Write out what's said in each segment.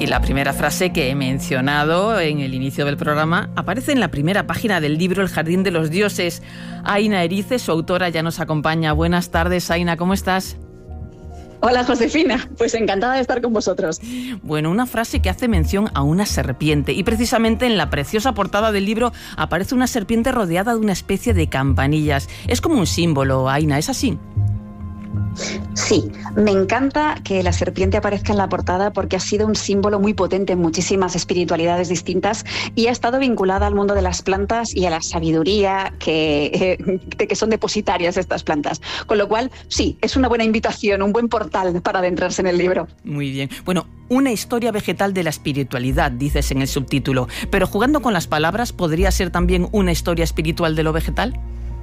Y la primera frase que he mencionado en el inicio del programa aparece en la primera página del libro El jardín de los dioses. Aina Erice, su autora, ya nos acompaña. Buenas tardes, Aina, ¿cómo estás? Hola, Josefina. Pues encantada de estar con vosotros. Bueno, una frase que hace mención a una serpiente y precisamente en la preciosa portada del libro aparece una serpiente rodeada de una especie de campanillas. Es como un símbolo, Aina, ¿es así? Sí, me encanta que la serpiente aparezca en la portada porque ha sido un símbolo muy potente en muchísimas espiritualidades distintas y ha estado vinculada al mundo de las plantas y a la sabiduría de que son depositarias estas plantas. Con lo cual, sí, es una buena invitación, un buen portal para adentrarse en el libro. Muy bien. Bueno, una historia vegetal de la espiritualidad, dices en el subtítulo, pero jugando con las palabras, ¿podría ser también una historia espiritual de lo vegetal?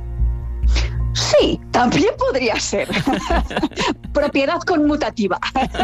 Sí, también podría ser. Propiedad conmutativa.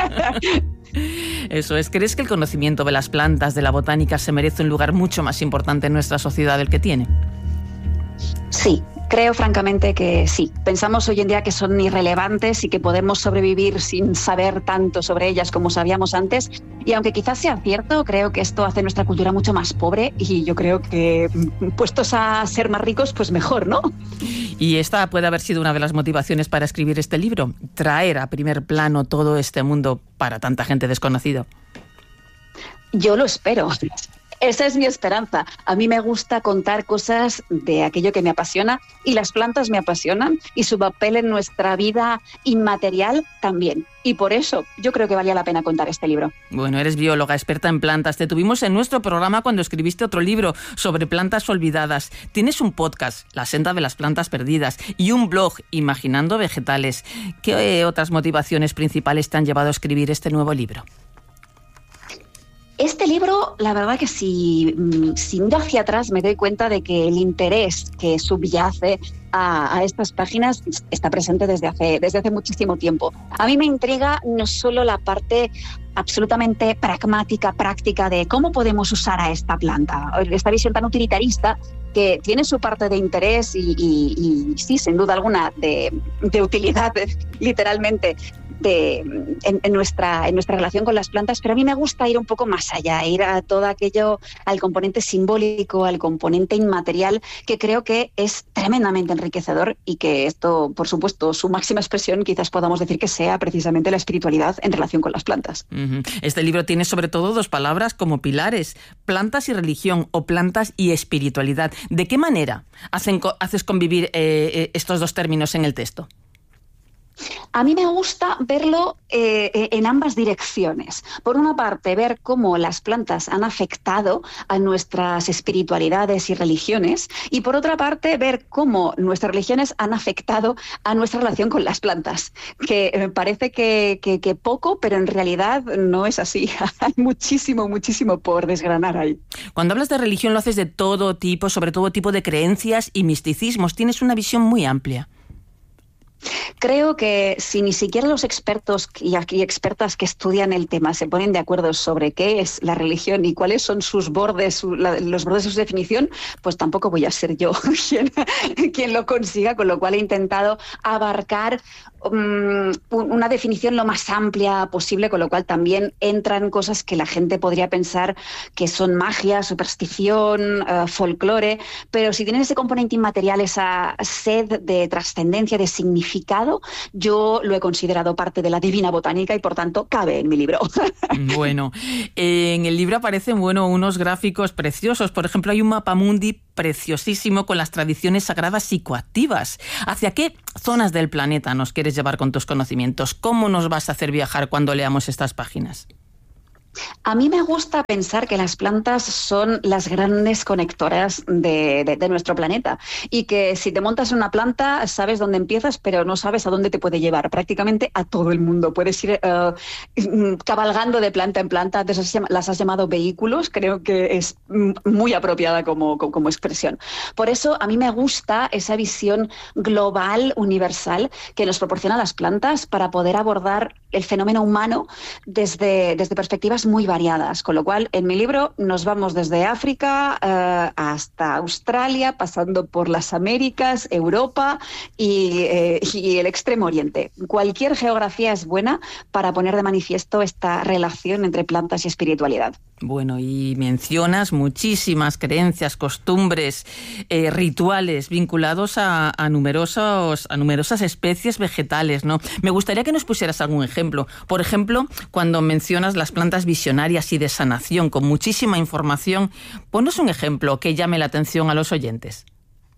Eso es. ¿Crees que el conocimiento de las plantas, de la botánica, se merece un lugar mucho más importante en nuestra sociedad del que tiene? Sí, creo francamente que sí. Pensamos hoy en día que son irrelevantes y que podemos sobrevivir sin saber tanto sobre ellas como sabíamos antes. Y aunque quizás sea cierto, creo que esto hace nuestra cultura mucho más pobre y yo creo que puestos a ser más ricos, pues mejor, ¿no? Y esta puede haber sido una de las motivaciones para escribir este libro, traer a primer plano todo este mundo para tanta gente desconocido. Yo lo espero. Esa es mi esperanza. A mí me gusta contar cosas de aquello que me apasiona y las plantas me apasionan y su papel en nuestra vida inmaterial también. Y por eso yo creo que valía la pena contar este libro. Bueno, eres bióloga, experta en plantas. Te tuvimos en nuestro programa cuando escribiste otro libro sobre plantas olvidadas. Tienes un podcast, La senda de las plantas perdidas, y un blog, Imaginando Vegetales. ¿Qué otras motivaciones principales te han llevado a escribir este nuevo libro? Este libro, la verdad que si miro hacia atrás me doy cuenta de que el interés que subyace a estas páginas está presente desde hace muchísimo tiempo. A mí me intriga no solo la parte absolutamente pragmática, práctica de cómo podemos usar a esta planta, esta visión tan utilitarista que tiene su parte de interés y sí, sin duda alguna, de utilidad, literalmente, en nuestra relación con las plantas, pero a mí me gusta ir un poco más allá, ir a todo aquello, al componente simbólico, al componente inmaterial, que creo que es tremendamente enriquecedor y que esto, por supuesto, su máxima expresión quizás podamos decir que sea precisamente la espiritualidad en relación con las plantas. Este libro tiene sobre todo dos palabras como pilares, plantas y religión o plantas y espiritualidad. ¿De qué manera haces convivir estos dos términos en el texto? A mí me gusta verlo en ambas direcciones. Por una parte, ver cómo las plantas han afectado a nuestras espiritualidades y religiones, y por otra parte, ver cómo nuestras religiones han afectado a nuestra relación con las plantas, que me parece que poco, pero en realidad no es así. Hay muchísimo por desgranar ahí. Cuando hablas de religión lo haces de todo tipo, sobre todo tipo de creencias y misticismos. Tienes una visión muy amplia. Creo que si ni siquiera los expertos y expertas que estudian el tema se ponen de acuerdo sobre qué es la religión y cuáles son sus bordes, los bordes de su definición, pues tampoco voy a ser yo quien lo consiga, con lo cual he intentado abarcar una definición lo más amplia posible, con lo cual también entran cosas que la gente podría pensar que son magia, superstición, folclore, pero si tienen ese componente inmaterial, esa sed de trascendencia, de significado, yo lo he considerado parte de la divina botánica y por tanto cabe en mi libro. Bueno, en el libro aparecen unos gráficos preciosos. Por ejemplo, hay un mapamundi preciosísimo con las tradiciones sagradas psicoactivas. ¿Hacia qué zonas del planeta nos quieres llevar con tus conocimientos? ¿Cómo nos vas a hacer viajar cuando leamos estas páginas? A mí me gusta pensar que las plantas son las grandes conectoras de nuestro planeta y que si te montas en una planta sabes dónde empiezas, pero no sabes a dónde te puede llevar. Prácticamente a todo el mundo. Puedes ir cabalgando de planta en planta. Las has llamado vehículos. Creo que es muy apropiada como expresión. Por eso a mí me gusta esa visión global, universal, que nos proporciona las plantas para poder abordar el fenómeno humano desde perspectivas muy variadas, con lo cual en mi libro nos vamos desde África hasta Australia, pasando por las Américas, Europa y el Extremo Oriente. Cualquier geografía es buena para poner de manifiesto esta relación entre plantas y espiritualidad. Bueno, y mencionas muchísimas creencias, costumbres, rituales vinculados a numerosas especies vegetales, ¿no? Me gustaría que nos pusieras algún ejemplo. Por ejemplo, cuando mencionas las plantas visionarias y de sanación, con muchísima información, ponnos un ejemplo que llame la atención a los oyentes.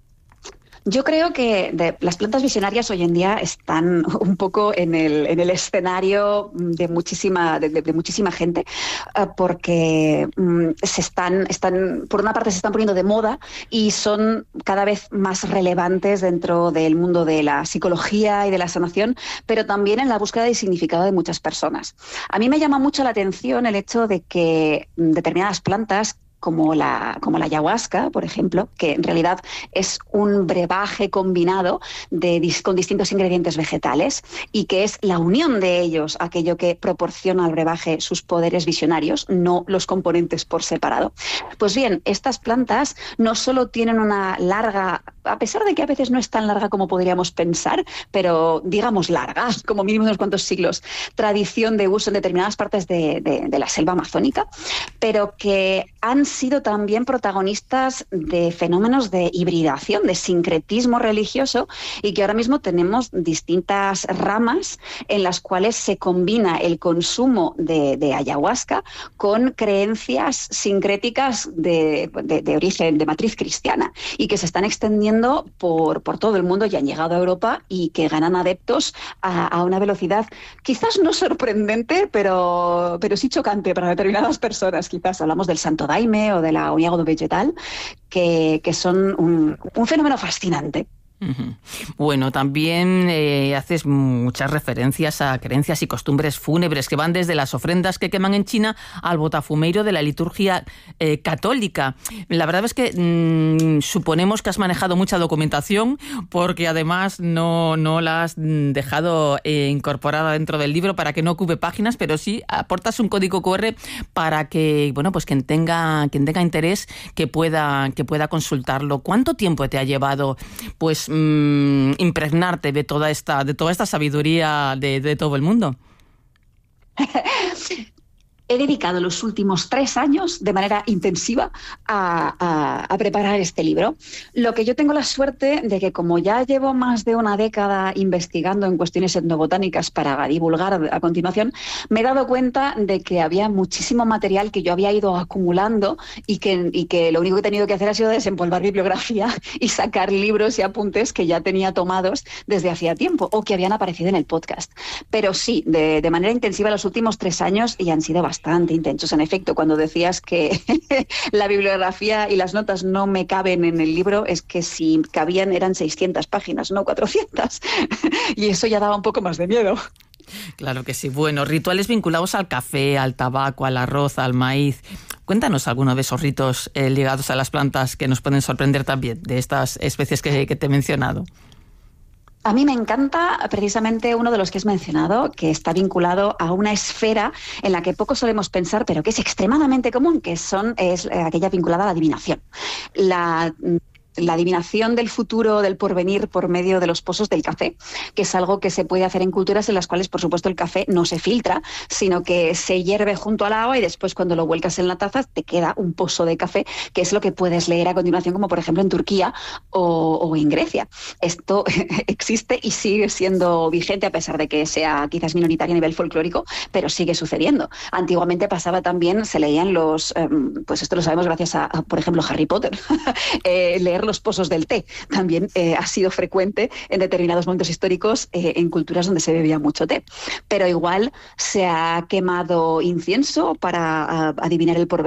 Yo creo que las plantas visionarias hoy en día están un poco en el escenario de muchísima gente, porque por una parte se están poniendo de moda y son cada vez más relevantes dentro del mundo de la psicología y de la sanación, pero también en la búsqueda de significado de muchas personas. A mí me llama mucho la atención el hecho de que determinadas plantas, como la ayahuasca, por ejemplo, que en realidad es un brebaje combinado con distintos ingredientes vegetales y que es la unión de ellos aquello que proporciona al brebaje sus poderes visionarios, no los componentes por separado. Pues bien, estas plantas no solo tienen una larga, a pesar de que a veces no es tan larga como podríamos pensar, pero digamos larga, como mínimo unos cuantos siglos, tradición de uso en determinadas partes de la selva amazónica, pero que han sido también protagonistas de fenómenos de hibridación, de sincretismo religioso, y que ahora mismo tenemos distintas ramas en las cuales se combina el consumo de ayahuasca con creencias sincréticas de origen, de matriz cristiana, y que se están extendiendo por todo el mundo y han llegado a Europa y que ganan adeptos a una velocidad quizás no sorprendente, pero sí chocante para determinadas personas. Quizás hablamos del Santo Daime o de la Uniagodo vegetal, que son un fenómeno fascinante. Bueno, también haces muchas referencias a creencias y costumbres fúnebres que van desde las ofrendas que queman en China al botafumeiro de la liturgia católica. La verdad es que suponemos que has manejado mucha documentación, porque además no la has dejado incorporada dentro del libro para que no ocupe páginas, pero sí aportas un código QR para que, bueno, pues quien tenga interés que pueda consultarlo. ¿Cuánto tiempo te ha llevado, pues, impregnarte de toda esta sabiduría de todo el mundo? He dedicado los últimos 3 años de manera intensiva a preparar este libro. Lo que yo tengo la suerte de que, como ya llevo más de una década investigando en cuestiones etnobotánicas para divulgar a continuación, me he dado cuenta de que había muchísimo material que yo había ido acumulando y que lo único que he tenido que hacer ha sido desempolvar bibliografía y sacar libros y apuntes que ya tenía tomados desde hacía tiempo o que habían aparecido en el podcast. Pero sí, de manera intensiva los últimos 3 años, y han sido bastante intensos. En efecto, cuando decías que la bibliografía y las notas no me caben en el libro, es que si cabían eran 600 páginas, no 400. Y eso ya daba un poco más de miedo. Claro que sí. Bueno, rituales vinculados al café, al tabaco, al arroz, al maíz. Cuéntanos alguno de esos ritos ligados a las plantas que nos pueden sorprender también, de estas especies que te he mencionado. A mí me encanta precisamente uno de los que has mencionado, que está vinculado a una esfera en la que poco solemos pensar, pero que es extremadamente común, que es aquella vinculada a la adivinación. La adivinación del futuro, del porvenir, por medio de los pozos del café, que es algo que se puede hacer en culturas en las cuales, por supuesto, el café no se filtra, sino que se hierve junto al agua y después, cuando lo vuelcas en la taza, te queda un pozo de café, que es lo que puedes leer a continuación, como por ejemplo en Turquía o en Grecia. Esto existe y sigue siendo vigente, a pesar de que sea quizás minoritario a nivel folclórico, pero sigue sucediendo. Antiguamente pasaba también, se leían pues esto lo sabemos gracias a por ejemplo, Harry Potter, leer los pozos del té. También ha sido frecuente en determinados momentos históricos en culturas donde se bebía mucho té. Pero igual se ha quemado incienso para adivinar el porvenir.